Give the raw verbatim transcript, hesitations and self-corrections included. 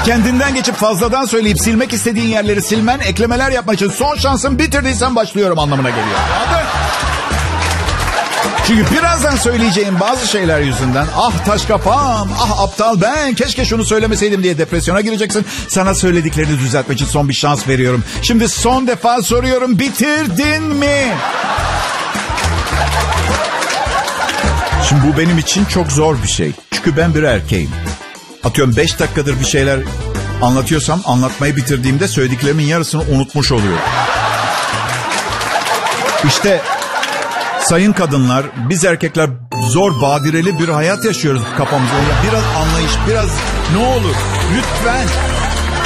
Kendinden geçip fazladan söyleyip silmek istediğin yerleri silmen, eklemeler yapmak için son şansın, bitirdiysen başlıyorum anlamına geliyor. Anladın? Çünkü birazdan söyleyeceğim bazı şeyler yüzünden ah taş kafam, ah aptal ben, keşke şunu söylemeseydim diye depresyona gireceksin. Sana söylediklerini düzeltmek için son bir şans veriyorum. Şimdi son defa soruyorum, bitirdin mi? Şimdi bu benim için çok zor bir şey. Çünkü ben bir erkeğim. Atıyorum beş dakikadır bir şeyler anlatıyorsam anlatmayı bitirdiğimde söylediklerimin yarısını unutmuş oluyorum. İşte sayın kadınlar, biz erkekler zor badireli bir hayat yaşıyoruz kafamızda. Biraz anlayış, biraz ne olur lütfen